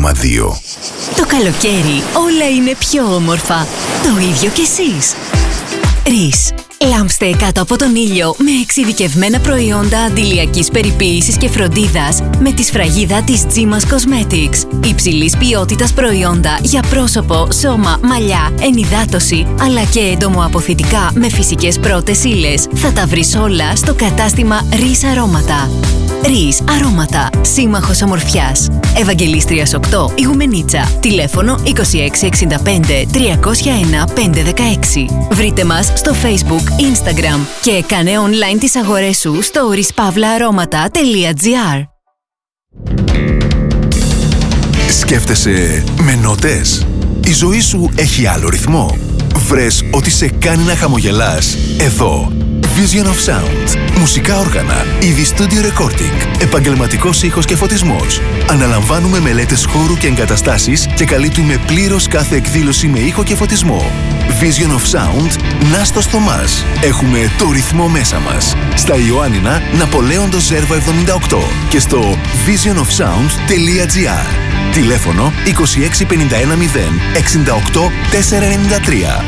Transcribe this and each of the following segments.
100,2. Το καλοκαίρι όλα είναι πιο όμορφα. Το ίδιο κι εσείς. Ρίς. Λάμψτε κάτω από τον ήλιο με εξειδικευμένα προϊόντα αντιλιακής περιποίησης και φροντίδας με τη σφραγίδα της Gimas Cosmetics. Υψηλής ποιότητας προϊόντα για πρόσωπο, σώμα, μαλλιά, ενυδάτωση αλλά και εντομοαποθητικά με φυσικές πρώτες ύλες. Θα τα βρεις όλα στο κατάστημα Ρίς Αρώματα. Ρίς Αρώματα. Σύμμαχος ομορφιάς. Ευαγγελίστριας 8, Ιγουμενίτσα. Τηλέφωνο 2665 301 516. Βρείτε μας στο Facebook, Instagram και κάνε online τις αγορές σου στο rispavlaaroματα.gr. Σκέφτεσαι με νότες? Η ζωή σου έχει άλλο ρυθμό? Βρες ότι σε κάνει να χαμογελάς εδώ. Vision of Sound. Μουσικά όργανα, είδη studio recording, επαγγελματικός ήχος και φωτισμός. Αναλαμβάνουμε μελέτες χώρου και εγκαταστάσεις και καλύπτουμε πλήρως κάθε εκδήλωση με ήχο και φωτισμό. Vision of Sound, Νάστος Θωμάς. Έχουμε το ρυθμό μέσα μας. Στα Ιωάννινα, Ναπολέοντος Ζέρβα 78 και στο visionofsound.gr. Τηλέφωνο 2651 0 68 493.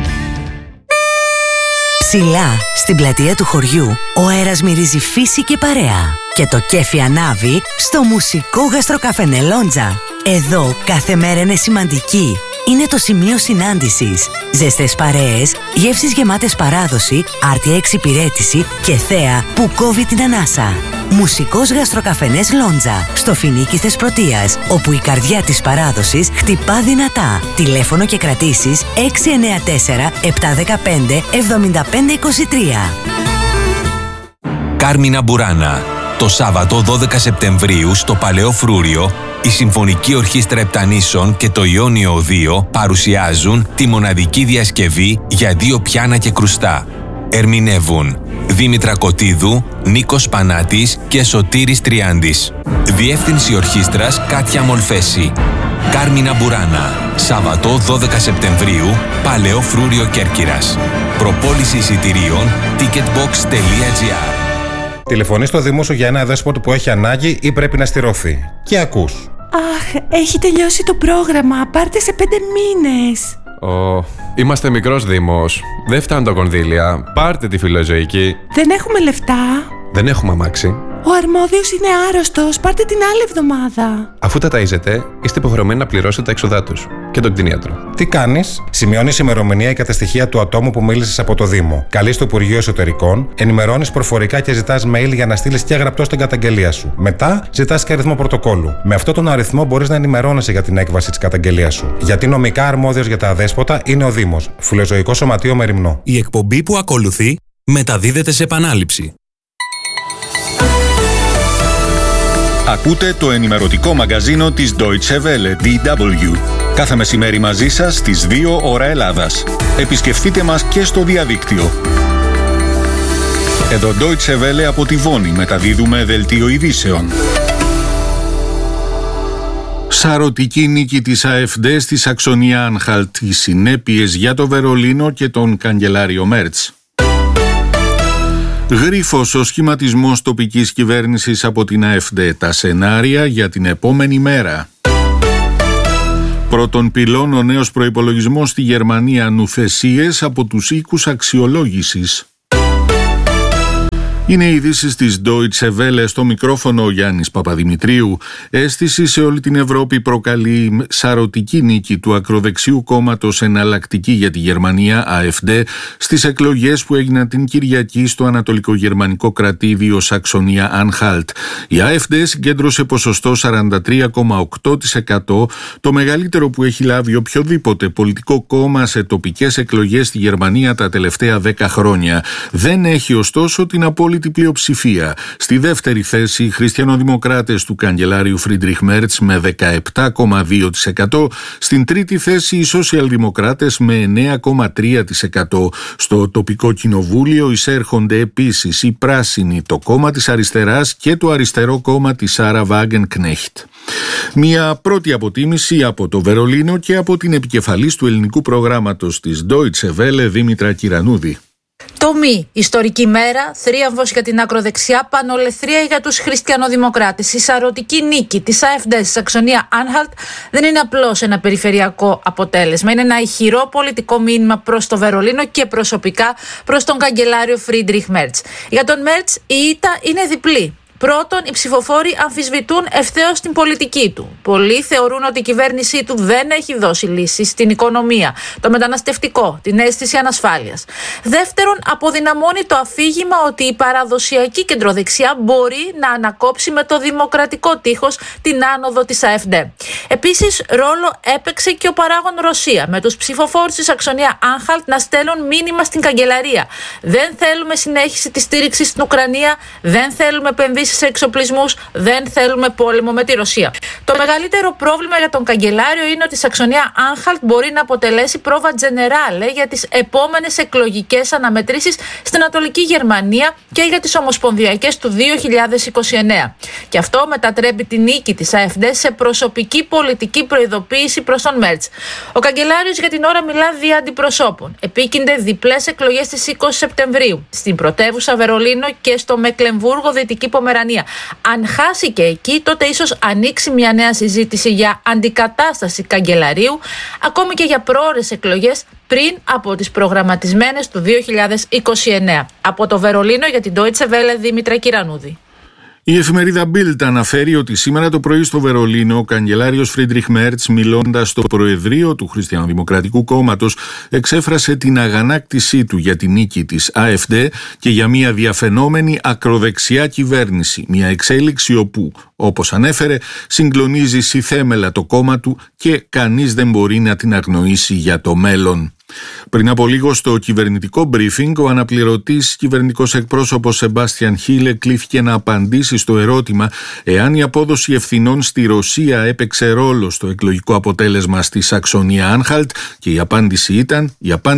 Ψηλά, στην πλατεία του χωριού, ο αέρας μυρίζει φύση και παρέα. Και το κέφι ανάβει στο μουσικό γαστροκαφενέ Λόντζα. Εδώ κάθε μέρα είναι σημαντική. Είναι το σημείο συνάντησης. Ζεστές παρέες, γεύσεις γεμάτες παράδοση, άρτια εξυπηρέτηση και θέα που κόβει την ανάσα. Μουσικός γαστροκαφενές Λόντζα, στο Φινίκι Θεσπρωτείας, όπου η καρδιά της παράδοσης χτυπά δυνατά. Τηλέφωνο και κρατήσεις 694 715 7523. Κάρμινα Μπουράνα. Το Σάββατο 12 Σεπτεμβρίου στο Παλαιό Φρούριο, η Συμφωνική Ορχήστρα Επτανήσων και το Ιόνιο 2 παρουσιάζουν τη μοναδική διασκευή για δύο πιάνα και κρουστά. Ερμηνεύουν Δήμητρα Κωτίδου, Νίκος Πανάτης και Σωτήρης Τριάντης. Διεύθυνση Ορχήστρας Κάτια Μολφέση. Κάρμινα Μπουράνα. Σάββατο 12 Σεπτεμβρίου, Παλαιό Φρούριο Κέρκυρας. Προπόληση εισιτηρίων ticketbox.gr. Τηλεφωνείς στο Δήμο σου για ένα δέσποτο που έχει ανάγκη ή πρέπει να στηρωθεί. Και ακούς. Αχ, έχει τελειώσει το πρόγραμμα. Πάρτε σε 5 μήνες. Είμαστε μικρός Δήμος. Δεν φτάνουν τα κονδύλια. Πάρτε τη φιλοζωική. Δεν έχουμε λεφτά. Δεν έχουμε αμάξι. Ο αρμόδιος είναι άρρωστος. Πάρτε την άλλη εβδομάδα. Αφού τα ταΐζετε, είστε υποχρεωμένοι να πληρώσετε τα έξοδά τους και τον κτηνίατρο. Τι κάνεις? Σημειώνεις ημερομηνία ή καταστοιχεία του ατόμου που μίλησες από το Δήμο. Καλείς το Υπουργείο Εσωτερικών, ενημερώνεις προφορικά και ζητάς mail για να στείλεις και γραπτό την καταγγελία σου. Μετά ζητάς και αριθμό πρωτοκόλλου. Με αυτόν τον αριθμό μπορείς να ενημερώνεσαι για την έκβαση της καταγγελίας σου. Γιατί νομικά αρμόδιος για τα αδέσποτα είναι ο Δήμος. Φιλοζωικό Σωματείο Μεριμνό. Η εκπομπή που ακολουθεί μεταδίδεται σε επανάληψη. Ακούτε το ενημερωτικό μαγκαζίνο της Deutsche Welle, DW. Κάθε μεσημέρι μαζί σας στις 2 ώρα Ελλάδας. Επισκεφτείτε μας και στο διαδίκτυο. Εδώ Deutsche Welle από τη Βόνη μεταδίδουμε δελτίο ειδήσεων. Σαρωτική νίκη της AfD στη Σαξονία-Ανχαλτ. Οι συνέπειες για το Βερολίνο και τον καγκελάριο Μέρτς. Γρίφος ο σχηματισμός τοπικής κυβέρνησης από την AfD. Τα σενάρια για την επόμενη μέρα. Πρώτον πυλών ο νέος προϋπολογισμός στη Γερμανία, νουθεσίες από τους οίκους αξιολόγησης. Είναι οι ειδήσεις της Deutsche Welle, στο μικρόφωνο ο Γιάννης Παπαδημητρίου. Αίσθηση σε όλη την Ευρώπη προκαλεί σαρωτική νίκη του ακροδεξιού κόμματος Εναλλακτική για τη Γερμανία, AfD, στις εκλογές που έγιναν την Κυριακή στο ανατολικογερμανικό κρατήδιο Σαξονία-Ανχάλτ. Η AfD συγκέντρωσε ποσοστό 43,8%, το μεγαλύτερο που έχει λάβει οποιοδήποτε πολιτικό κόμμα σε τοπικές εκλογές στη Γερμανία τα τελευταία 10 χρόνια. Δεν έχει ωστόσο την απόλυτη πλειοψηφία. Στη δεύτερη θέση οι χριστιανοδημοκράτες του καγκελάριου Φρίντριχ Μέρτς με 17,2%. Στην τρίτη θέση οι σοσιαλδημοκράτες με 9,3%. Στο τοπικό κοινοβούλιο εισέρχονται επίσης οι πράσινοι, το κόμμα της αριστεράς και το αριστερό κόμμα της Σάρα Βάγγενκνέχτ. Μια πρώτη αποτίμηση από το Βερολίνο και από την επικεφαλής του ελληνικού προγράμματος της Deutsche Welle, Δήμητρα Κυρανούδη. Τομή, ιστορική μέρα, θρίαμβος για την ακροδεξιά, πανολεθρία για τους χριστιανοδημοκράτες. Η σαρωτική νίκη της AfD στη Σαξονία-Άνχαλτ δεν είναι απλώς ένα περιφερειακό αποτέλεσμα. Είναι ένα ηχηρό πολιτικό μήνυμα προς το Βερολίνο και προσωπικά προς τον καγκελάριο Φρίντριχ Μέρτς. Για τον Μέρτς η ήττα είναι διπλή. Πρώτον, οι ψηφοφόροι αμφισβητούν ευθέως την πολιτική του. Πολλοί θεωρούν ότι η κυβέρνησή του δεν έχει δώσει λύσεις στην οικονομία, το μεταναστευτικό, την αίσθηση ανασφάλειας. Δεύτερον, αποδυναμώνει το αφήγημα ότι η παραδοσιακή κεντροδεξιά μπορεί να ανακόψει με το δημοκρατικό τείχος την άνοδο της AfD. Επίσης, ρόλο έπαιξε και ο παράγων Ρωσία, με τους ψηφοφόρους της Σαξονία-Άνχαλτ να στέλνουν μήνυμα στην καγκελαρία. Δεν θέλουμε συνέχιση της στήριξης στην Ουκρανία, δεν θέλουμε επενδύσεις σε εξοπλισμούς, δεν θέλουμε πόλεμο με τη Ρωσία. Το μεγαλύτερο πρόβλημα για τον καγκελάριο είναι ότι η Σαξονία-Άνχαλτ μπορεί να αποτελέσει πρόβα τζενεράλε για τις επόμενες εκλογικές αναμετρήσεις στην Ανατολική Γερμανία και για τις ομοσπονδιακές του 2029. Και αυτό μετατρέπει τη νίκη της AfD σε προσωπική πολιτική προειδοποίηση προς τον Μέρτς. Ο καγκελάριος για την ώρα μιλά δια αντιπροσώπων. Επίκυνται διπλές εκλογές στις 20 Σεπτεμβρίου στην πρωτεύουσα Βερολίνο και στο Μεκλεμβούργο, Δυτική Πομερανία. Αν χάσει και εκεί, τότε ίσως ανοίξει μια νέα συζήτηση για αντικατάσταση καγκελαρίου, ακόμη και για πρόωρες εκλογές πριν από τις προγραμματισμένες του 2029. Από το Βερολίνο για την Deutsche Welle, Δήμητρα Κυρανούδη. Η εφημερίδα Bild αναφέρει ότι σήμερα το πρωί στο Βερολίνο ο καγκελάριος Φρίντριχ Μέρτς, μιλώντας στο Προεδρείο του Χριστιανοδημοκρατικού Κόμματος, εξέφρασε την αγανάκτησή του για την νίκη της AfD και για μια διαφαινόμενη ακροδεξιά κυβέρνηση. Μια εξέλιξη όπου, όπως ανέφερε, συγκλονίζει συθέμελα το κόμμα του και κανείς δεν μπορεί να την αγνοήσει για το μέλλον. Πριν από λίγο στο κυβερνητικό briefing, ο αναπληρωτής κυβερνητικός εκπρόσωπος Σεμπάστιαν Χίλε κλήθηκε να απαντήσει στο ερώτημα εάν η απόδοση ευθυνών στη Ρωσία έπαιξε ρόλο στο εκλογικό αποτέλεσμα στη Σαξονία-Άνχαλτ και η απάντηση ήταν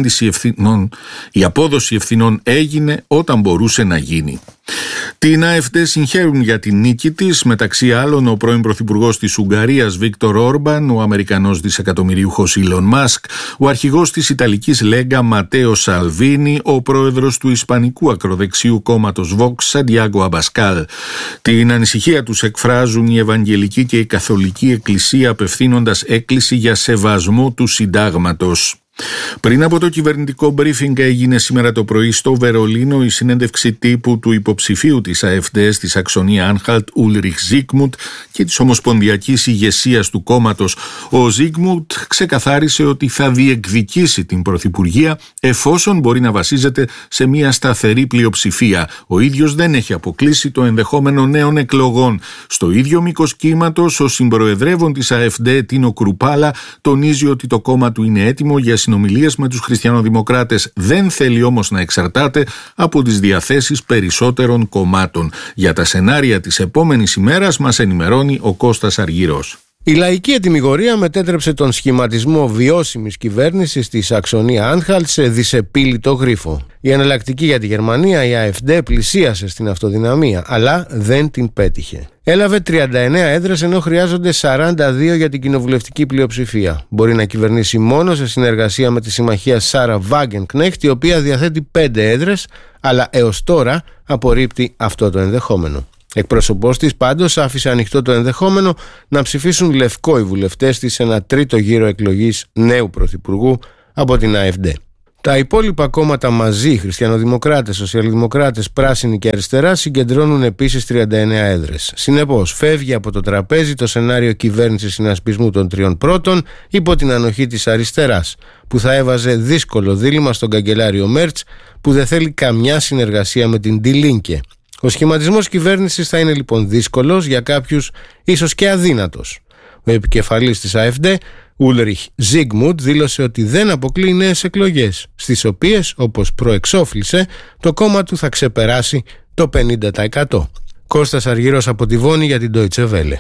η απόδοση ευθυνών έγινε όταν μπορούσε να γίνει. Την AfD συγχαίρουν για την νίκη της, μεταξύ άλλων ο πρώην πρωθυπουργός της Ουγγαρίας Βίκτορ Όρμπαν, ο Αμερικανός δισεκατομμυριούχος Ήλον Μάσκ, ο αρχηγός της Ιταλικής Λέγκα Ματέο Σαλβίνι, ο πρόεδρος του Ισπανικού ακροδεξιού κόμματος Vox Σαντιάγκο Αμπασκάλ. Την ανησυχία τους εκφράζουν η Ευαγγελική και η Καθολική Εκκλησία, απευθύνοντας έκκληση για σεβασμό του συντάγματος. Πριν από το κυβερνητικό briefing έγινε σήμερα το πρωί στο Βερολίνο η συνέντευξη τύπου του υποψηφίου της AfD στη Σαξονία-Άνχαλτ Ούλριχ Ζίγμουντ και της ομοσπονδιακής ηγεσίας του κόμματος. Ο Ζίγμουντ ξεκαθάρισε ότι θα διεκδικήσει την πρωθυπουργία εφόσον μπορεί να βασίζεται σε μια σταθερή πλειοψηφία. Ο ίδιος δεν έχει αποκλείσει το ενδεχόμενο νέων εκλογών. Στο ίδιο μήκος κύματος, ο συμπροεδρεύων της AfD Τίνο Κρουπάλα τονίζει ότι το κόμμα του είναι έτοιμο για συνομιλίες με τους χριστιανοδημοκράτες, δεν θέλει όμως να εξαρτάται από τις διαθέσεις περισσότερων κομμάτων. Για τα σενάρια της επόμενης ημέρας μας ενημερώνει ο Κώστας Αργυρός. Η λαϊκή ετυμηγορία μετέτρεψε τον σχηματισμό βιώσιμης κυβέρνησης στη Σαξονία-Άνχαλτ σε δυσεπίλητο γρίφο. Η εναλλακτική για τη Γερμανία, η AfD, πλησίασε στην αυτοδυναμία, αλλά δεν την πέτυχε. Έλαβε 39 έδρες ενώ χρειάζονται 42 για την κοινοβουλευτική πλειοψηφία. Μπορεί να κυβερνήσει μόνο σε συνεργασία με τη συμμαχία Σάρα Βάγκενκνέχτ, η οποία διαθέτει 5 έδρες, αλλά έως τώρα απορρίπτει αυτό το ενδεχόμενο. Εκπρόσωπός της πάντως άφησε ανοιχτό το ενδεχόμενο να ψηφίσουν λευκό οι βουλευτές της σε ένα τρίτο γύρο εκλογής νέου πρωθυπουργού από την AfD. Τα υπόλοιπα κόμματα μαζί, χριστιανοδημοκράτες, σοσιαλδημοκράτες, πράσινοι και αριστερά, συγκεντρώνουν επίσης 39 έδρες. Συνεπώς, φεύγει από το τραπέζι το σενάριο κυβέρνησης συνασπισμού των τριών πρώτων υπό την ανοχή της αριστεράς, που θα έβαζε δύσκολο δίλημμα στον καγκελάριο Μέρτς, που δεν θέλει καμιά συνεργασία με την Die Linke. Ο σχηματισμός κυβέρνησης θα είναι λοιπόν δύσκολος, για κάποιους ίσως και αδύνατος. Ο επικεφαλής της AfD, Ούλριχ Ζίγμουντ, δήλωσε ότι δεν αποκλείει νέες εκλογές, στις οποίες, όπως προεξόφλησε, το κόμμα του θα ξεπεράσει το 50%. Κώστας Αργυρός από τη Βόνη για την Deutsche Welle.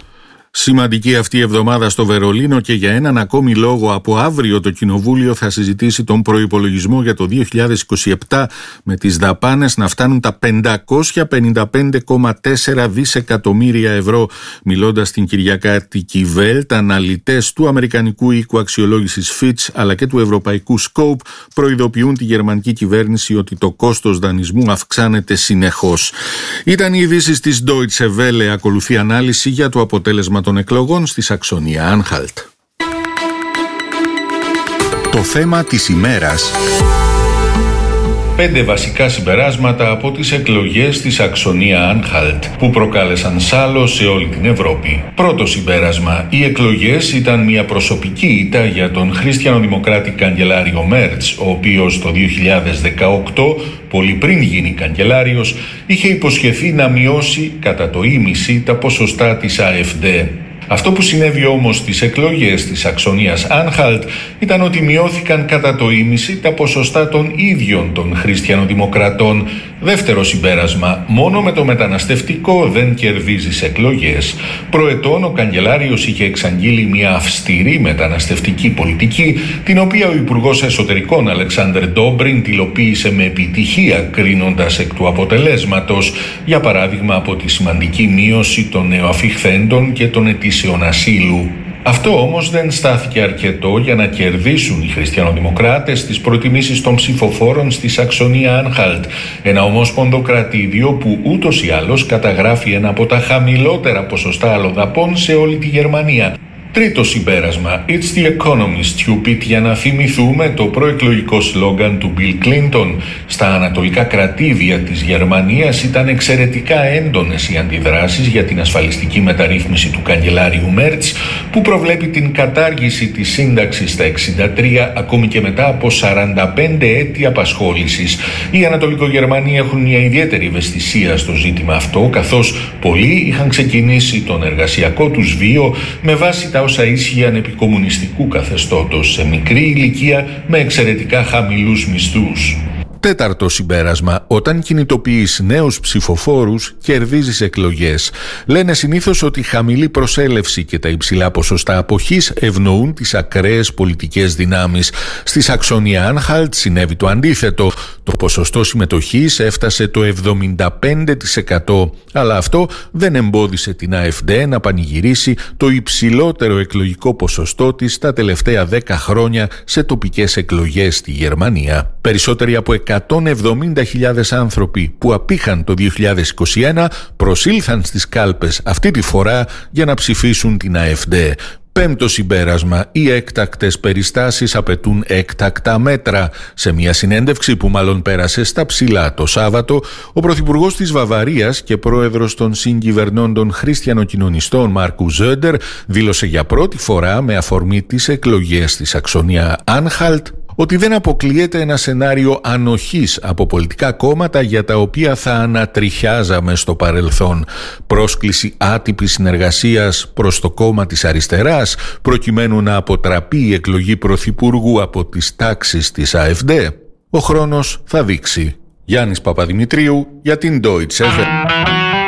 Σημαντική αυτή η εβδομάδα στο Βερολίνο και για έναν ακόμη λόγο από αύριο το Κοινοβούλιο θα συζητήσει τον προϋπολογισμό για το 2027 με τις δαπάνες να φτάνουν τα 555,4 δισεκατομμύρια ευρώ. Μιλώντας στην Κυριακάτικη Welt, αναλυτές του Αμερικανικού οίκου αξιολόγησης Fitch αλλά και του Ευρωπαϊκού Scope προειδοποιούν τη γερμανική κυβέρνηση ότι το κόστος δανεισμού αυξάνεται συνεχώς. Ήταν οι ειδήσεις της Deutsche Welle. Ακολουθεί ανάλυση για το αποτέλεσμα των εκλογών στη Σαξονία-Άνχαλτ. Το θέμα της ημέρας. 5 βασικά συμπεράσματα από τις εκλογές στη Σαξονία-Άνχαλτ που προκάλεσαν σάλο σε όλη την Ευρώπη. Πρώτο συμπέρασμα. Οι εκλογές ήταν μια προσωπική ήττα για τον χριστιανοδημοκράτη καγκελάριο Μέρτς, ο οποίος το 2018, πολύ πριν γίνει καγκελάριος, είχε υποσχεθεί να μειώσει κατά το ίμιση τα ποσοστά της AfD. Αυτό που συνέβη όμως στις εκλογές της Σαξονίας-Άνχαλτ ήταν ότι μειώθηκαν κατά το ίμιση τα ποσοστά των ίδιων των χριστιανοδημοκρατών. Δεύτερο συμπέρασμα, μόνο με το μεταναστευτικό δεν κερδίζεις εκλογές. Προετών ο καγκελάριος είχε εξαγγείλει μια αυστηρή μεταναστευτική πολιτική, την οποία ο Υπουργός Εσωτερικών Αλεξάνδερ Ντόμπριν τυλοποίησε με επιτυχία, κρίνοντας εκ του αποτελέσματος, για παράδειγμα από τη σημαντική μείωση των νεοαφιχθέντων και των αιτήσεων ασύλου. Αυτό όμως δεν στάθηκε αρκετό για να κερδίσουν οι χριστιανοδημοκράτες τις προτιμήσεις των ψηφοφόρων στη Σαξονία-Άνχαλτ, ένα ομόσπονδο κρατήδιο που ούτως ή άλλως καταγράφει ένα από τα χαμηλότερα ποσοστά αλλοδαπών σε όλη τη Γερμανία. Τρίτο συμπέρασμα, It's the economy stupid, για να θυμηθούμε το προεκλογικό σλόγγαν του Bill Clinton. Στα ανατολικά κρατήδια της Γερμανίας ήταν εξαιρετικά έντονες οι αντιδράσεις για την ασφαλιστική μεταρρύθμιση του καγκελάριου Μέρτς, που προβλέπει την κατάργηση της σύνταξης στα 63 ακόμη και μετά από 45 έτη απασχόλησης. Οι Ανατολικογερμανοί έχουν μια ιδιαίτερη ευαισθησία στο ζήτημα αυτό, καθώς πολλοί είχαν ξεκινήσει τον εργασιακό τους βίο με βάση τα όσα ίσχυαν επί κομμουνιστικού καθεστώτος, σε μικρή ηλικία με εξαιρετικά χαμηλούς μισθούς. Τέταρτο συμπέρασμα. Όταν κινητοποιείς νέους ψηφοφόρους, κερδίζεις εκλογές. Λένε συνήθως ότι η χαμηλή προσέλευση και τα υψηλά ποσοστά αποχής ευνοούν τις ακραίες πολιτικές δυνάμεις. Στη Σαξονία-Άνχαλτ συνέβη το αντίθετο. Το ποσοστό συμμετοχής έφτασε το 75%. Αλλά αυτό δεν εμπόδισε την AfD να πανηγυρίσει το υψηλότερο εκλογικό ποσοστό της τα τελευταία 10 χρόνια σε τοπικές εκλογές στη Γερμανία. Περισσότεροι από 170.000 άνθρωποι που απήχαν το 2021 προσήλθαν στις κάλπες αυτή τη φορά για να ψηφίσουν την AfD. Πέμπτο συμπέρασμα, οι έκτακτες περιστάσεις απαιτούν έκτακτα μέτρα. Σε μια συνέντευξη που μάλλον πέρασε στα ψηλά το Σάββατο, ο Πρωθυπουργός της Βαβαρίας και πρόεδρος των συγκυβερνώντων χριστιανοκοινωνιστών Μάρκου Ζόντερ δήλωσε για πρώτη φορά με αφορμή τις εκλογές στη Σαξονία-Άνχαλτ ότι δεν αποκλείεται ένα σενάριο ανοχής από πολιτικά κόμματα για τα οποία θα ανατριχιάζαμε στο παρελθόν. Πρόσκληση άτυπης συνεργασίας προς το κόμμα της αριστεράς προκειμένου να αποτραπεί η εκλογή πρωθυπουργού από τις τάξεις της AfD. Ο χρόνος θα δείξει. Γιάννης Παπαδημητρίου για την Deutsche Welle.